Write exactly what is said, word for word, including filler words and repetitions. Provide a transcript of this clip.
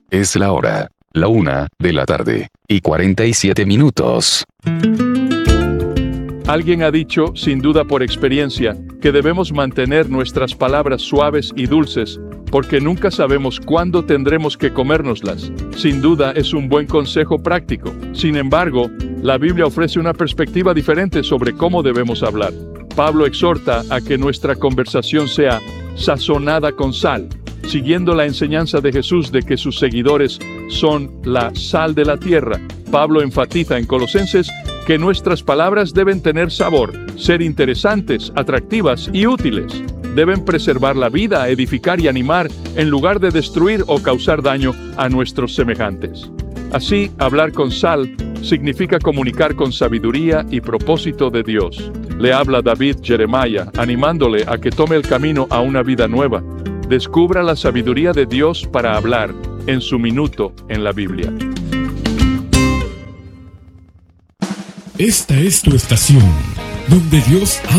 Es la hora, la una de la tarde, y cuarenta y siete minutos. Alguien ha dicho, sin duda por experiencia, que debemos mantener nuestras palabras suaves y dulces, porque nunca sabemos cuándo tendremos que comérnoslas. Sin duda es un buen consejo práctico. Sin embargo, la Biblia ofrece una perspectiva diferente sobre cómo debemos hablar. Pablo exhorta a que nuestra conversación sea sazonada con sal, siguiendo la enseñanza de Jesús de que sus seguidores son la sal de la tierra. Pablo enfatiza en Colosenses que nuestras palabras deben tener sabor, ser interesantes, atractivas y útiles. Deben preservar la vida, edificar y animar, en lugar de destruir o causar daño a nuestros semejantes. Así, hablar con sal significa comunicar con sabiduría y propósito de Dios. Le habla David Jeremiah, animándole a que tome el camino a una vida nueva. Descubra la sabiduría de Dios para hablar en su minuto en la Biblia. Esta es tu estación, donde Dios